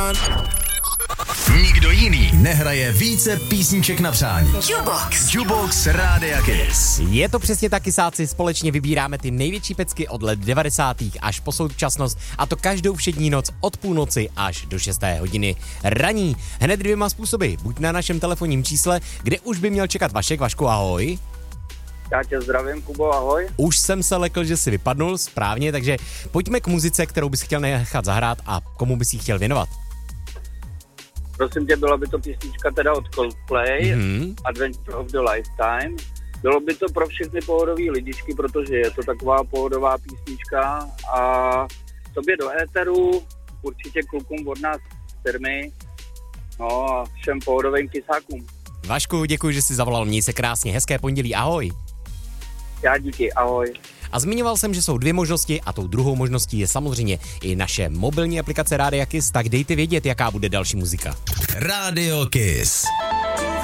Nikdo jiný nehraje více písniček na přání. Jukebox Rádia Kiss. Je to přesně tak, kysáci, společně vybíráme ty největší pecky od let 90. až po současnost, a to každou všední noc od půlnoci až do 6. hodiny raní. Hned 2 způsoby, buď na našem telefonním čísle, kde už by měl čekat Vašek. Vašku, ahoj. Já tě zdravím, Kubo, ahoj. Už jsem se lekl, že si vypadnul správně, takže pojďme k muzice, kterou bys chtěl nechat zahrát a komu bys ji chtěl věnovat. Prosím tě, byla by to písnička teda od Coldplay, Adventure of the Lifetime. Bylo by to pro všechny pohodové lidičky, protože je to taková pohodová písnička a tobě do éteru, určitě klukům od nás z firmy, no a všem pohodovým kysákům. Vašku, děkuji, že jsi zavolal, měj se krásně, hezké pondělí, ahoj. Já díky, ahoj. A zmiňoval jsem, že jsou 2 možnosti a tou druhou možností je samozřejmě i naše mobilní aplikace Rádia Kiss, tak dejte vědět, jaká bude další muzika. Radio Kiss.